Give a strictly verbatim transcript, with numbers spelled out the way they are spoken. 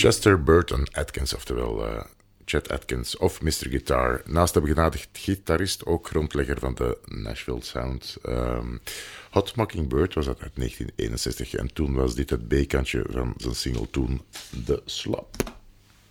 Chester Burton Atkins, oftewel uh, Chet Atkins of mister Guitar. Naast de begenadigd gitarist ook grondlegger van de Nashville Sound. Um, Hot Mockingbird was dat uit negentien eenenzestig en toen was dit het B-kantje van zijn single toen, The Slop.